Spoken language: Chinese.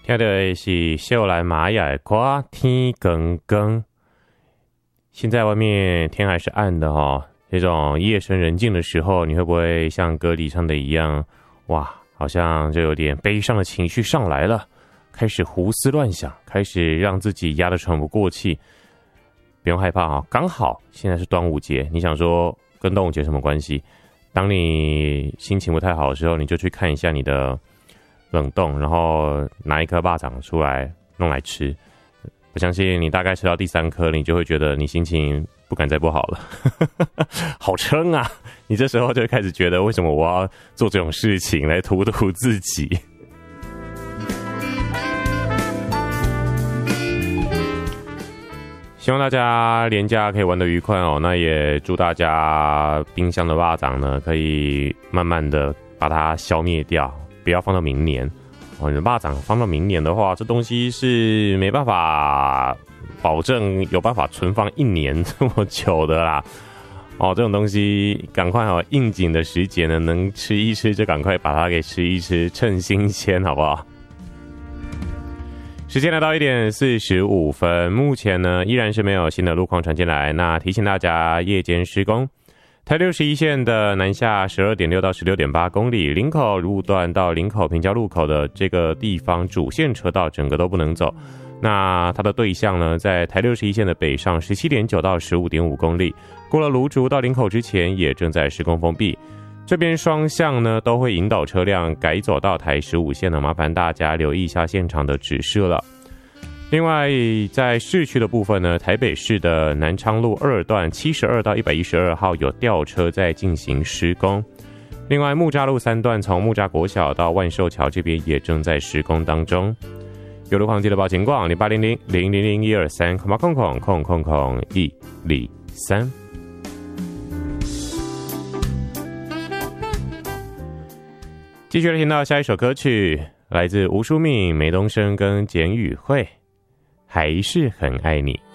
听到的是秀兰玛雅的歌天光光。现在外面天还是暗的哦，这种夜深人静的时候，你会不会像歌里唱的一样，哇，好像就有点悲伤的情绪上来了，开始胡思乱想，开始让自己压得喘不过气。不用害怕啊，刚好现在是端午节，你想说跟端午节什么关系？当你心情不太好的时候，你就去看一下你的冷冻，然后拿一颗巴掌出来弄来吃。我相信你大概吃到第3颗，你就会觉得你心情不敢再不好了。好撑啊！你这时候就会开始觉得，为什么我要做这种事情来荼毒自己？希望大家连假可以玩得愉快哦。那也祝大家冰箱的巴掌呢，可以慢慢的把它消灭掉，不要放到明年。你的巴掌放到明年的话，这东西是没办法保证有办法存放1年这么久的啦。这种东西赶快应景的时节呢，能吃一吃就赶快把它给吃一吃，趁新鲜，好不好？时间来到1点45分，目前呢依然是没有新的路况传进来。那提醒大家，夜间施工，台61线的南下12.6到16.8公里，林口路段到林口平交路口的这个地方，主线车道整个都不能走。那它的对向呢，在台61线的北上17.9到15.5公里，过了芦竹到林口之前也正在施工封闭。这边双向呢都会引导车辆改走到台15线的，麻烦大家留意一下现场的指示了。另外，在市区的部分呢，台北市的南昌路2段72到112号有吊车在进行施工。另外，木栅路3段从木栅国小到万寿桥这边也正在施工当中。有路况记得报情况0800-000-123，000-123。继续来听到下一首歌曲，来自吴淑敏、梅东升跟简宇慧，还是很爱你。